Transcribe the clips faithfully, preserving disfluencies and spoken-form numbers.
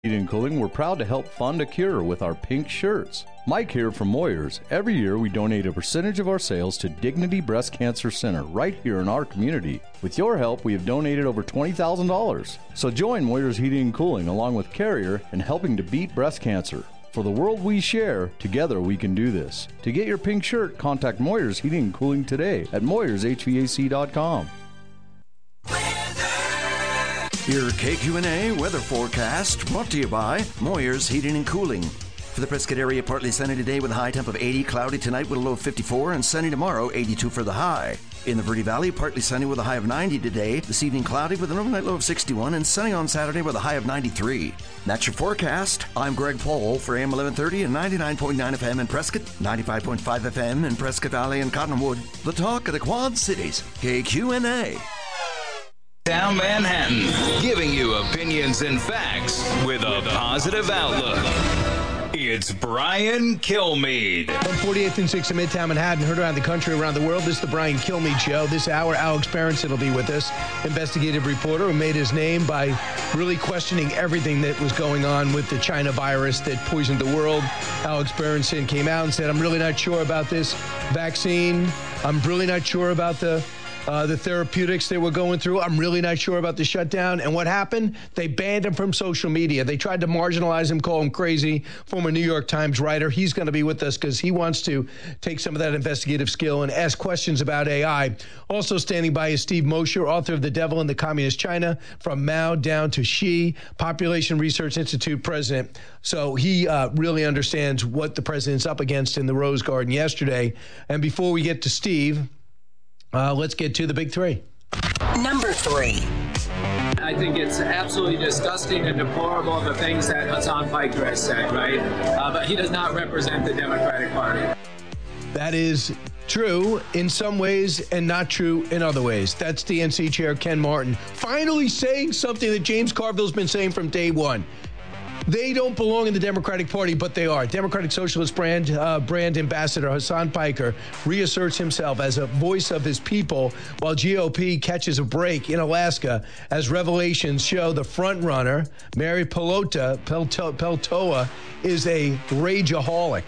Heating and Cooling, we're proud to help fund a cure with our pink shirts. Mike here from Moyers. Every year we donate a percentage of our sales to Dignity Breast Cancer Center right here in our community. With your help, we have donated over twenty thousand dollars. So join Moyers Heating and Cooling along with Carrier in helping to beat breast cancer. For the world we share, together we can do this. To get your pink shirt, contact Moyers Heating and Cooling today at moyers h v a c dot com. Your K Q and A weather forecast brought to you by Moyers Heating and Cooling. For the Prescott area, partly sunny today with a high temp of eighty, cloudy tonight with a low of fifty-four, and sunny tomorrow, eighty-two for the high. In the Verde Valley, partly sunny with a high of ninety today, this evening cloudy with an overnight low of sixty-one, and sunny on Saturday with a high of ninety-three. That's your forecast. I'm Greg Paul for A M eleven thirty and ninety-nine point nine F M in Prescott, ninety-five point five F M in Prescott Valley and Cottonwood. The talk of the Quad Cities, K Q and A. Down Manhattan, giving you opinions and facts with a positive outlook. It's Brian Kilmeade. From forty-eighth and sixth in Midtown Manhattan, heard around the country, around the world. This is the Brian Kilmeade Show. This hour, Alex Berenson will be with us, investigative reporter who made his name by really questioning everything that was going on with the China virus that poisoned the world. Alex Berenson came out and said, I'm really not sure about this vaccine. I'm really not sure about the Uh, the therapeutics they were going through. I'm really not sure about the shutdown. And what happened? They banned him from social media. They tried to marginalize him, call him crazy. Former New York Times writer. He's going to be with us because he wants to take some of that investigative skill and ask questions about A I. Also standing by is Steve Mosher, author of The Devil in the Communist China, From Mao Down to Xi, Population Research Institute president. So he uh, really understands what the president's up against in the Rose Garden yesterday. And before we get to Steve, Uh, let's get to the big three. Number three. I think it's absolutely disgusting and deplorable the things that Hassan Piker has said, right? Uh, but he does not represent the Democratic Party. That is true in some ways and not true in other ways. That's D N C Chair Ken Martin finally saying something that James Carville's been saying from day one. They don't belong in the Democratic Party, but they are. Democratic Socialist brand uh, brand ambassador Hassan Piker reasserts himself as a voice of his people while G O P catches a break in Alaska as revelations show the front runner, Mary Pelota, Pelto, Peltoa, is a rageaholic.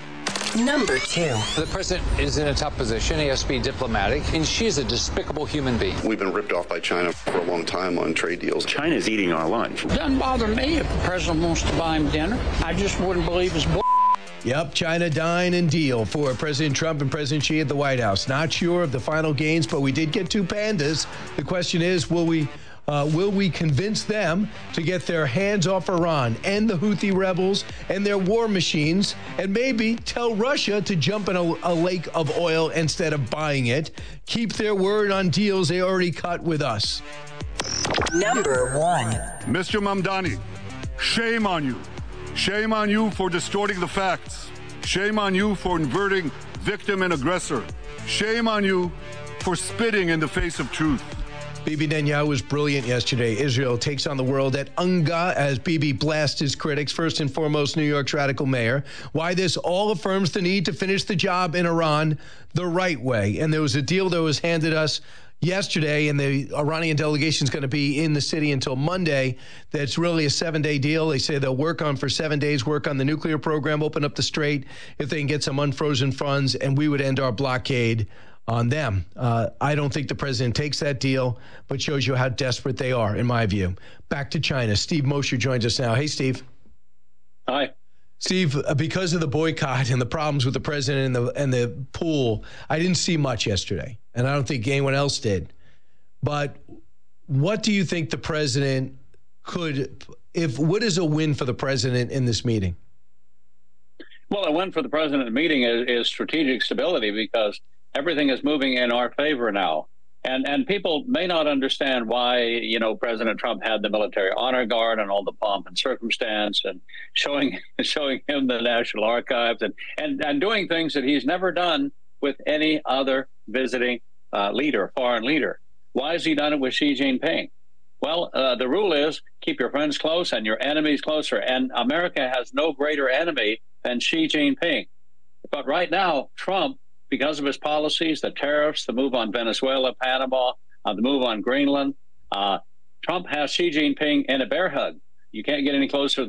Number two. The president is in a tough position. He has to be diplomatic, and she is a despicable human being. We've been ripped off by China for a long time on trade deals. China's eating our lunch. Doesn't bother me if the president wants to buy him dinner. I just wouldn't believe his bull. Yep, China dine and deal for President Trump and President Xi at the White House. Not sure of the final gains, but we did get two pandas. The question is, will we... Uh, will we convince them to get their hands off Iran and the Houthi rebels and their war machines and maybe tell Russia to jump in a, a lake of oil instead of buying it? Keep their word on deals they already cut with us. Number one. Mister Mamdani, shame on you. Shame on you for distorting the facts. Shame on you for inverting victim and aggressor. Shame on you for spitting in the face of truth. Bibi Netanyahu was brilliant yesterday. Israel takes on the world at UNGA as Bibi blasts his critics, first and foremost New York's radical mayor. Why this all affirms the need to finish the job in Iran the right way. And there was a deal that was handed us yesterday, and the Iranian delegation is going to be in the city until Monday. That's really a seven-day deal. They say they'll work on for seven days, work on the nuclear program, open up the strait if they can get some unfrozen funds, and we would end our blockade on them. Uh, I don't think the president takes that deal, but shows you how desperate they are, in my view. Back to China. Steve Mosher joins us now. Hey, Steve. Hi. Steve, uh, because of the boycott and the problems with the president and the and the pool, I didn't see much yesterday, and I don't think anyone else did. But what do you think the president could, if, what is a win for the president in this meeting? Well, a win for the president in the meeting is, is strategic stability, because everything is moving in our favor now. And and people may not understand why, you know, President Trump had the military honor guard and all the pomp and circumstance and showing showing him the National Archives and, and, and doing things that he's never done with any other visiting uh, leader, foreign leader. Why has he done it with Xi Jinping? Well, uh, the rule is keep your friends close and your enemies closer. And America has no greater enemy than Xi Jinping. But right now, Trump, because of his policies, the tariffs, the move on Venezuela, Panama, uh, the move on Greenland, uh, Trump has Xi Jinping in a bear hug. You can't get any closer